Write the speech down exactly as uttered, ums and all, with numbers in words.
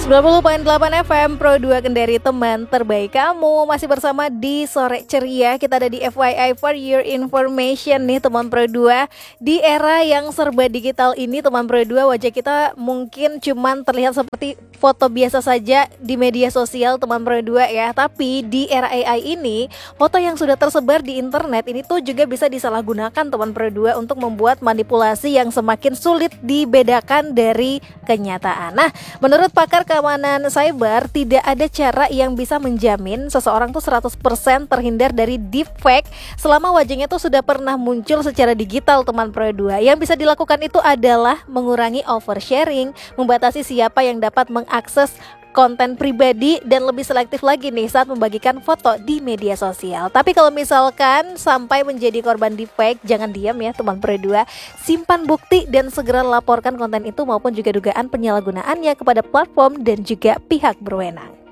sembilan puluh koma delapan F M Pro dua Kendari, teman terbaik kamu. Masih bersama di Sore Ceria. Kita ada di F Y I for your information nih teman Pro dua. Di era yang serba digital ini teman Pro dua, wajah kita mungkin cuman terlihat seperti foto biasa saja di media sosial teman Pro dua ya. Tapi di era A I ini, foto yang sudah tersebar di internet ini tuh juga bisa disalahgunakan teman Pro dua untuk membuat manipulasi yang semakin sulit dibedakan dari kenyataan. Nah, menurut pakar keamanan cyber, tidak ada cara yang bisa menjamin seseorang tuh seratus persen terhindar dari deepfake selama wajahnya tuh sudah pernah muncul secara digital teman Pro dua. Yang bisa dilakukan itu adalah mengurangi oversharing, membatasi siapa yang dapat mengakses konten pribadi, dan lebih selektif lagi nih saat membagikan foto di media sosial. Tapi kalau misalkan sampai menjadi korban deepfake, jangan diam ya teman Pro dua. Simpan bukti dan segera laporkan konten itu maupun juga dugaan penyalahgunaannya kepada platform dan juga pihak berwenang.